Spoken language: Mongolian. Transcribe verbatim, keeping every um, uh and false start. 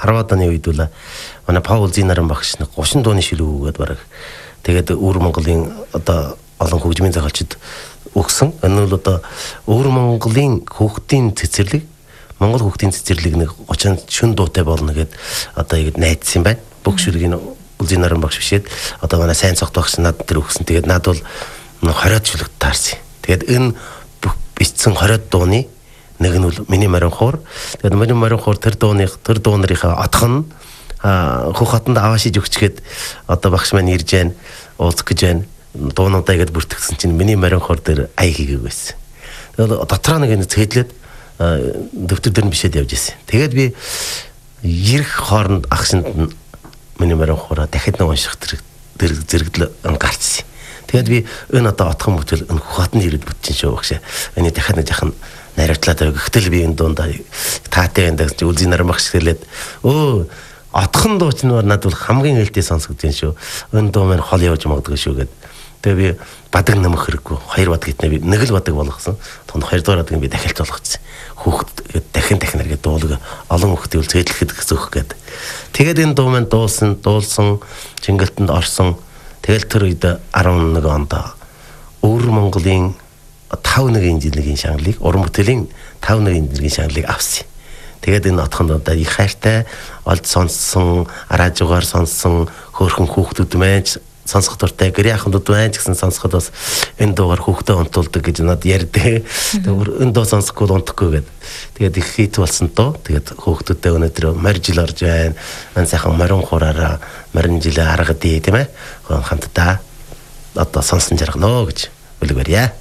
Харваад оны үед бол манай Паул Зинаран багш нэг гушин дууны шилүү өгөөд бараг тэгээд Өвөр Монголын одоо олон хөгжмийн зохиолчид өгсөн. Энэ бол одоо Өвөр Монголын хүүхдийн цэцэрлэг, Монгол хүүхдийн цэцэрлэг нэг гучин шүн дуутай болно гэд одоо ингэж найдсан байна. Бүх шүргийн Улзын наран багш бишээд одоо манай сайн цогт багш над тэр өгсөн. Тэгээд над бол хориод шүлэгт таарсан. Тэгээд энэ бичсэн хориод дууны нэг нь бол миний морин хуур. Тэгээд миний морин хуур тэр дууны тэр дуу нарынхаа отхон хөх хотонд аваашиж өгчгээд одоо багш маань ирж байна, уулзах гэж байна. Дуунуудаа игээд бүртгэсэн чинь миний морин хуур дээр ая хийгээг байсан. Тэгээд дотроо нэг энэ цэглээд дэвтэр дээр нь бишээд явж ирсэн. Тэгээд би ирэх хооронд агшинд миний морин хуураа дахид нэг унших тэр зэрэгдэл гарчсан. Тэгээд би энэ одоо отхон бүтэл энэ хотонд ирээд бүтчин шүү багш. Энэ дахид нэг жахан наривтлаад байг. Гэтэл би энэ дундаа таатай энэ Улзын наран багш хэлээд өө отхон дуучнаар надад бол хамгийн ээлтэй сонсогдсон шүү. Энэ дуу маань хол явж магадгүй шүү гэд. Тэгээ би бадаг нэмэх хэрэггүй. Хоёр бадаг гэтнэ би нэг л бадаг болгосон. Тон хоёр дахь бадаг би дахиалт болгоцсон. Хүүхд дахин дахин эргээд дуулга олон хүүхдийн үл зэдлэхэд зөөх гэд. Тэгээд энэ дуу маань дуулсан, дуулсан, Чингэлтэнд орсон. Тэгэл тэр үед арван нэг онд Өвөр Монголын тав нэгэн жилийн шагналыг, уран бүтээлийн тав нэгэн жилийн шагналыг авсан. Тэгээд энэ отхонд одоо их хайртай олд сонссон, араажгаар сонссон хөөрхөн хүүхдүүд маань сонсох дуртай гэр яхандууд байна гэсэн сонсоход бас энэ дуугаар хүүхдээ унтуулдаг гэж надад ярьдаг. Тэгээд энэ дуу сонсохгүй унтахгүй гэдэг. Тэгээд их хит болсон доо. Тэгээд хүүхдүүдтэй өнөөдөр морь жил орж байна. Мань сайхан морин хураараа морин жилээ аргад тий тийм ээ. Хамтдаа одоо сонсон жаргано гэж үлгэрье.